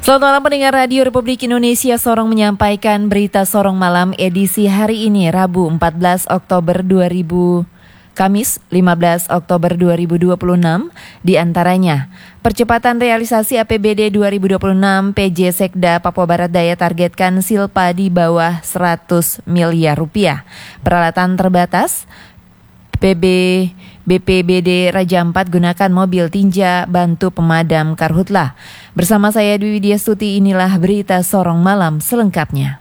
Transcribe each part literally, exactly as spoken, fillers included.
Selamat malam pendengar Radio Republik Indonesia. Sorong menyampaikan berita Sorong Malam edisi hari ini Rabu empat belas Oktober dua ribu Kamis lima belas Oktober dua ribu dua puluh enam. Di antaranya percepatan realisasi A P B D dua ribu dua puluh enam, P J Sekda Papua Barat Daya targetkan silpa di bawah seratus miliar rupiah. Peralatan terbatas, P B B P B D Raja Ampat gunakan mobil tinja bantu pemadam karhutlah. Bersama saya Dwi Widya Stuti, inilah berita Sorong Malam selengkapnya.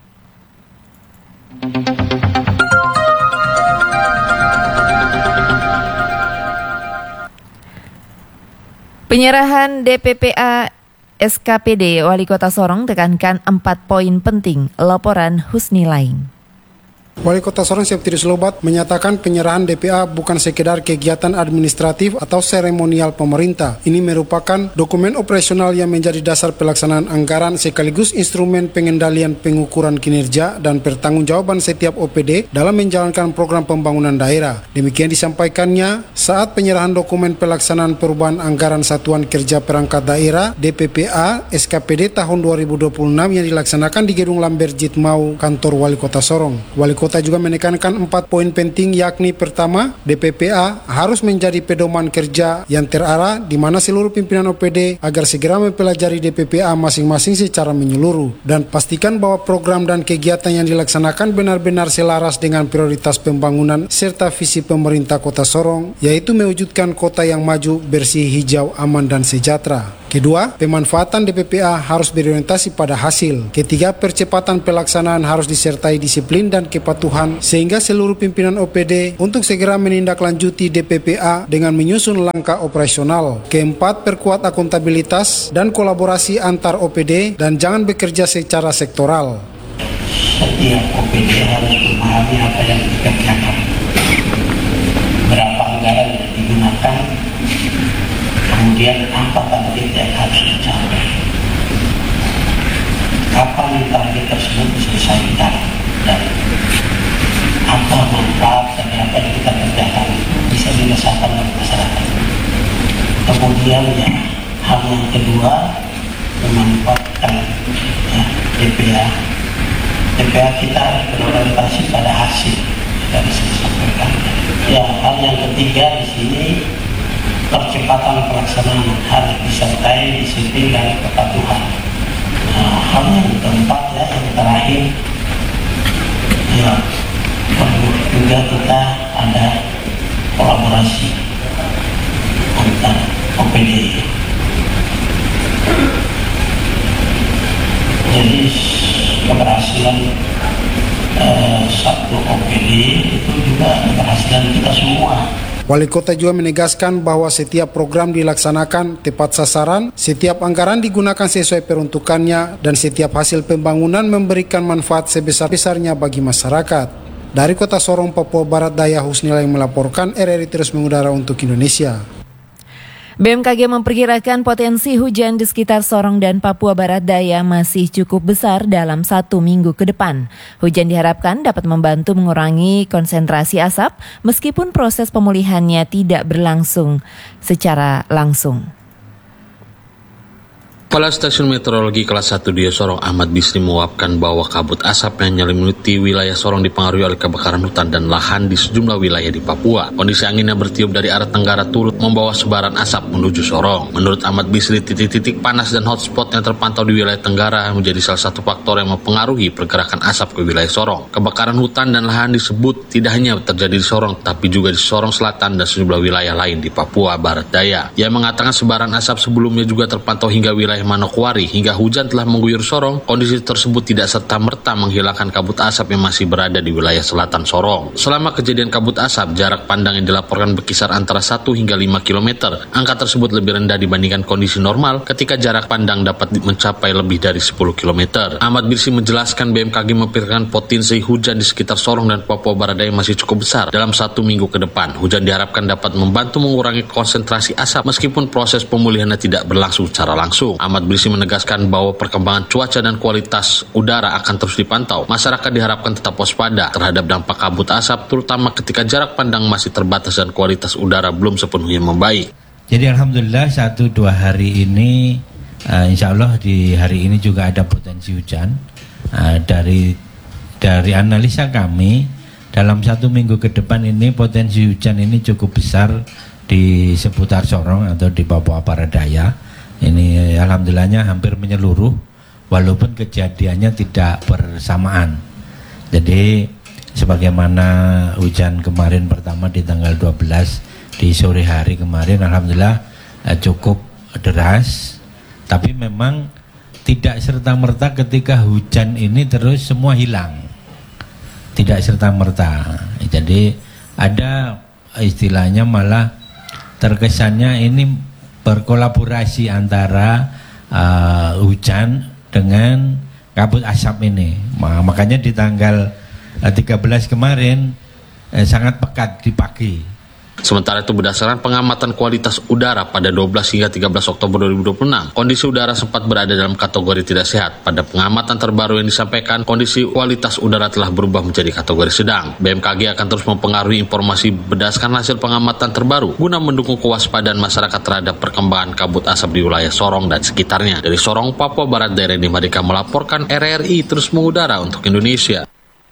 Penyerahan D P P A S K P D Wali Kota Sorong tekankan empat poin penting, laporan Husni Laing. Wali Kota Sorong Septiris Lobat menyatakan penyerahan D P A bukan sekedar kegiatan administratif atau seremonial pemerintah. Ini merupakan dokumen operasional yang menjadi dasar pelaksanaan anggaran sekaligus instrumen pengendalian pengukuran kinerja dan pertanggungjawaban setiap O P D dalam menjalankan program pembangunan daerah. Demikian disampaikannya saat penyerahan dokumen pelaksanaan perubahan anggaran Satuan Kerja Perangkat Daerah D P P A S K P D tahun dua ribu dua puluh enam yang dilaksanakan di Gedung Lamberjit Mau, kantor Wali Kota Sorong. Wali Kota Kota juga menekankan empat poin penting, yakni pertama, D P P A harus menjadi pedoman kerja yang terarah di mana seluruh pimpinan O P D agar segera mempelajari D P P A masing-masing secara menyeluruh dan pastikan bahwa program dan kegiatan yang dilaksanakan benar-benar selaras dengan prioritas pembangunan serta visi pemerintah Kota Sorong, yaitu mewujudkan kota yang maju, bersih, hijau, aman dan sejahtera. Kedua, pemanfaatan D P P A harus berorientasi pada hasil. Ketiga, percepatan pelaksanaan harus disertai disiplin dan kepatuhan sehingga seluruh pimpinan O P D untuk segera menindaklanjuti D P P A dengan menyusun langkah operasional. Keempat, perkuat akuntabilitas dan kolaborasi antar O P D dan jangan bekerja secara sektoral. Setiap O P D harus memahami apa yang dikerjakan, berapa anggaran yang digunakan, kemudian apa target yang harus dicapai, kapan target tersebut diselesaikan, dan apa manfaat dari apa yang kita kerjakan bisa dirasakan oleh masyarakat. Kemudian ya, hal yang kedua, memanfaatkan ya, D P A. D P A kita harus berorientasi pada hasil dari disampaikan. Ya, hal yang ketiga di sini, percepatan pelaksanaan harus disertai disiplin dan kepatuhan. Nah, hal yang keempat ya, yang terakhir ya, perlu juga kita ada kolaborasi antar O P D. Jadi keberhasilan eh, satu O P D itu juga keberhasilan kita semua. Wali Kota juga menegaskan bahwa setiap program dilaksanakan tepat sasaran, setiap anggaran digunakan sesuai peruntukannya, dan setiap hasil pembangunan memberikan manfaat sebesar-besarnya bagi masyarakat. Dari Kota Sorong, Papua Barat Daya, Husni Laing melaporkan, R R I terus mengudara untuk Indonesia. B M K G memperkirakan potensi hujan di sekitar Sorong dan Papua Barat Daya masih cukup besar dalam satu minggu ke depan. Hujan diharapkan dapat membantu mengurangi konsentrasi asap meskipun proses pemulihannya tidak berlangsung secara langsung. Kepala Stasiun Meteorologi Kelas satu Dia Sorong Ahmad Bisri menguapkan bahwa kabut asap yang menyelimuti wilayah Sorong dipengaruhi oleh kebakaran hutan dan lahan di sejumlah wilayah di Papua. Kondisi angin yang bertiup dari arah tenggara turut membawa sebaran asap menuju Sorong. Menurut Ahmad Bisri, titik-titik panas dan hotspot yang terpantau di wilayah tenggara menjadi salah satu faktor yang mempengaruhi pergerakan asap ke wilayah Sorong. Kebakaran hutan dan lahan disebut tidak hanya terjadi di Sorong, tapi juga di Sorong Selatan dan sejumlah wilayah lain di Papua Barat Daya. Ia mengatakan sebaran asap sebelumnya juga terpantau hingga wilayah Manokwari. Hingga hujan telah mengguyur Sorong, kondisi tersebut tidak serta-merta menghilangkan kabut asap yang masih berada di wilayah selatan Sorong. Selama kejadian kabut asap, jarak pandang yang dilaporkan berkisar antara satu hingga lima kilometer. Angka tersebut lebih rendah dibandingkan kondisi normal ketika jarak pandang dapat mencapai lebih dari sepuluh kilometer. Ahmad Birsi menjelaskan B M K G memperkirakan potensi hujan di sekitar Sorong dan Papua Barat Daya masih cukup besar dalam satu minggu ke depan. Hujan diharapkan dapat membantu mengurangi konsentrasi asap meskipun proses pemulihannya tidak berlangsung secara langsung. Ahmad Birsi menegaskan bahwa perkembangan cuaca dan kualitas udara akan terus dipantau. Masyarakat diharapkan tetap waspada terhadap dampak kabut asap, terutama ketika jarak pandang masih terbatas dan kualitas udara belum sepenuhnya membaik. Jadi alhamdulillah satu dua hari ini uh, insya Allah di hari ini juga ada potensi hujan. Uh, dari dari analisa kami dalam satu minggu ke depan ini potensi hujan ini cukup besar di seputar Sorong atau di Papua Barat Daya. Ini alhamdulillahnya hampir menyeluruh walaupun kejadiannya tidak bersamaan. Jadi sebagaimana hujan kemarin pertama di tanggal dua belas di sore hari kemarin alhamdulillah eh, cukup deras, tapi memang tidak serta-merta ketika hujan ini terus semua hilang, tidak serta-merta. Jadi ada istilahnya malah terkesannya ini berkolaborasi antara uh, hujan dengan kabut asap ini. Makanya di tanggal uh, tiga belas kemarin eh, sangat pekat di pagi. Sementara itu berdasarkan pengamatan kualitas udara pada dua belas hingga tiga belas Oktober dua ribu dua puluh enam, kondisi udara sempat berada dalam kategori tidak sehat. Pada pengamatan terbaru yang disampaikan, kondisi kualitas udara telah berubah menjadi kategori sedang. B M K G akan terus mempengaruhi informasi berdasarkan hasil pengamatan terbaru guna mendukung kewaspadaan masyarakat terhadap perkembangan kabut asap di wilayah Sorong dan sekitarnya. Dari Sorong, Papua Barat Daya, Reni Mardika melaporkan. R R I terus mengudara untuk Indonesia.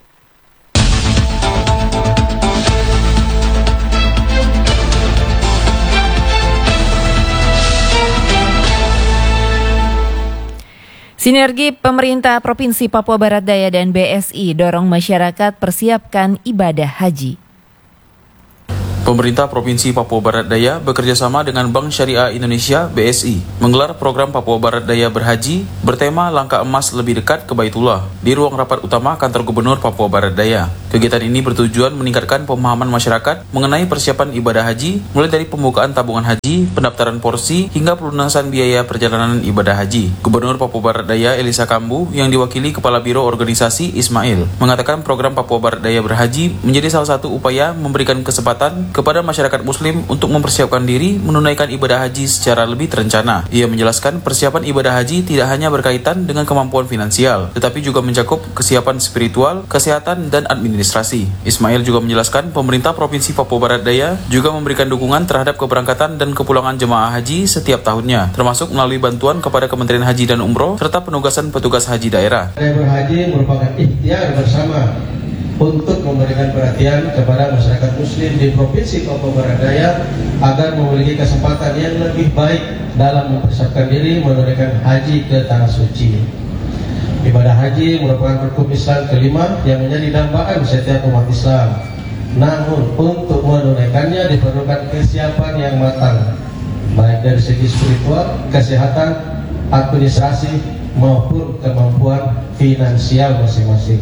Sinergi pemerintah Provinsi Papua Barat Daya dan B S I dorong masyarakat persiapkan ibadah haji. Pemerintah Provinsi Papua Barat Daya bekerjasama dengan Bank Syariah Indonesia B S I menggelar program Papua Barat Daya berhaji bertema Langkah Emas Lebih Dekat ke Baitullah di ruang rapat utama Kantor Gubernur Papua Barat Daya. Kegiatan ini bertujuan meningkatkan pemahaman masyarakat mengenai persiapan ibadah haji, mulai dari pembukaan tabungan haji, pendaftaran porsi, hingga pelunasan biaya perjalanan ibadah haji. Gubernur Papua Barat Daya Elisa Kambu yang diwakili Kepala Biro Organisasi Ismail mengatakan program Papua Barat Daya berhaji menjadi salah satu upaya memberikan kesempatan kepada masyarakat muslim untuk mempersiapkan diri menunaikan ibadah haji secara lebih terencana. Ia menjelaskan persiapan ibadah haji tidak hanya berkaitan dengan kemampuan finansial, tetapi juga mencakup kesiapan spiritual, kesehatan, dan administrasi. Ismail juga menjelaskan pemerintah Provinsi Papua Barat Daya juga memberikan dukungan terhadap keberangkatan dan kepulangan jemaah haji setiap tahunnya, termasuk melalui bantuan kepada Kementerian Haji dan Umroh serta penugasan petugas haji daerah. Berhaji merupakan ikhtiar bersama untuk memberikan perhatian kepada masyarakat muslim di Provinsi Papua Barat Daya agar memiliki kesempatan yang lebih baik dalam mempersiapkan diri menunaikan haji ke Tanah Suci. Ibadah haji merupakan rukun Islam kelima yang menjadi dambaan setiap umat Islam. Namun untuk menunaikannya diperlukan kesiapan yang matang, baik dari segi spiritual, kesehatan, administrasi maupun kemampuan finansial masing-masing.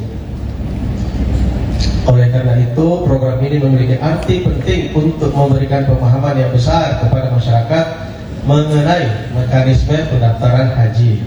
Oleh karena itu, program ini memiliki arti penting untuk memberikan pemahaman yang besar kepada masyarakat mengenai mekanisme pendaftaran haji,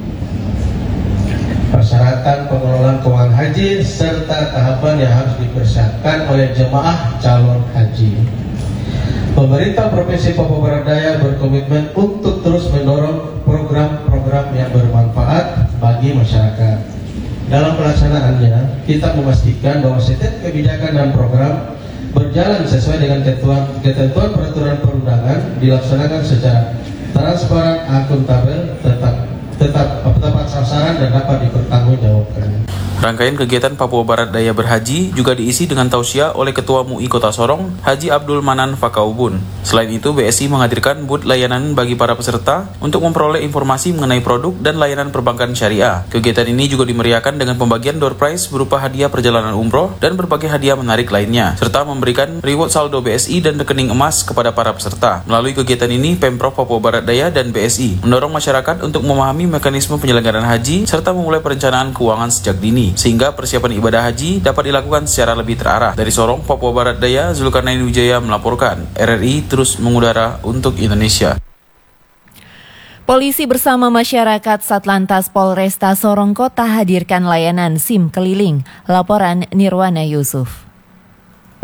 persyaratan pengelolaan keuangan haji, serta tahapan yang harus dipersiapkan oleh jemaah calon haji. Pemerintah Provinsi Papua Barat Daya berkomitmen untuk terus mendorong program-program yang bermanfaat bagi masyarakat. Dalam pelaksanaannya, kita memastikan bahwa setiap kebijakan dan program berjalan sesuai dengan ketentuan peraturan perundangan, dilaksanakan secara transparan, akuntabel, tetap tetap tepat sasaran dan dapat dipertanggungjawabkan. Rangkaian kegiatan Papua Barat Daya berhaji juga diisi dengan tausiah oleh Ketua M U I Kota Sorong, Haji Abdul Manan Fakaubun. Selain itu, B S I menghadirkan booth layanan bagi para peserta untuk memperoleh informasi mengenai produk dan layanan perbankan syariah. Kegiatan ini juga dimeriahkan dengan pembagian door prize berupa hadiah perjalanan umroh dan berbagai hadiah menarik lainnya, serta memberikan reward saldo B S I dan rekening emas kepada para peserta. Melalui kegiatan ini, Pemprov Papua Barat Daya dan B S I mendorong masyarakat untuk memahami mekanisme penyelenggaraan haji serta memulai perencanaan keuangan sejak dini, sehingga persiapan ibadah haji dapat dilakukan secara lebih terarah. Dari Sorong, Papua Barat Daya, Zulkarnain Wijaya melaporkan. R R I terus mengudara untuk Indonesia. Polisi bersama masyarakat Satlantas Polresta Sorong Kota hadirkan layanan SIM keliling. Laporan Nirwana Yusuf.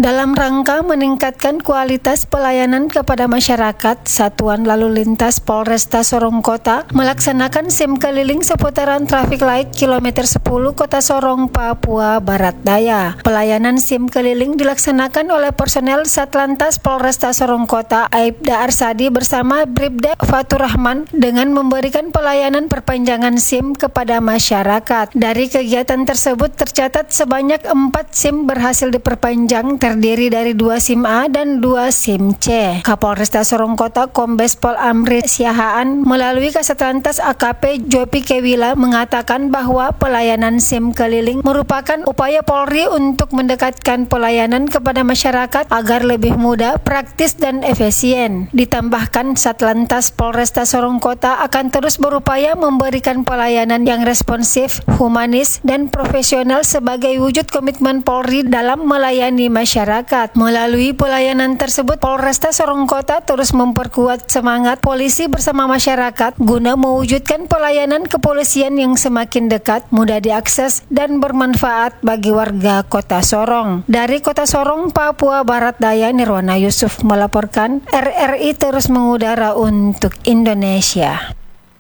Dalam rangka meningkatkan kualitas pelayanan kepada masyarakat, Satuan Lalu Lintas Polresta Sorong Kota melaksanakan SIM keliling seputaran traffic light kilometer sepuluh Kota Sorong, Papua Barat Daya. Pelayanan SIM keliling dilaksanakan oleh personel Satlantas Polresta Sorong Kota Aibda Arsadi bersama Bribda Fatur Rahman dengan memberikan pelayanan perpanjangan SIM kepada masyarakat. Dari kegiatan tersebut tercatat sebanyak empat SIM berhasil diperpanjang, terdiri dari dua SIM A dan dua SIM C. Kapolresta Sorong Kota Kombes Pol Amri Siahaan melalui Kasatlantas A K P Jopi Kewila mengatakan bahwa pelayanan SIM keliling merupakan upaya Polri untuk mendekatkan pelayanan kepada masyarakat agar lebih mudah, praktis dan efisien. Ditambahkan Satlantas Polresta Sorong Kota akan terus berupaya memberikan pelayanan yang responsif, humanis dan profesional sebagai wujud komitmen Polri dalam melayani masyarakat. Masyarakat. Melalui pelayanan tersebut, Polresta Sorong Kota terus memperkuat semangat polisi bersama masyarakat guna mewujudkan pelayanan kepolisian yang semakin dekat, mudah diakses, dan bermanfaat bagi warga Kota Sorong. Dari Kota Sorong, Papua Barat Daya, Nirwana Yusuf melaporkan. R R I terus mengudara untuk Indonesia.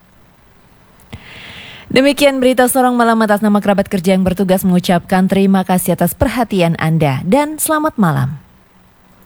Demikian berita Sorong Malam. Atas nama kerabat kerja yang bertugas mengucapkan terima kasih atas perhatian Anda dan selamat malam.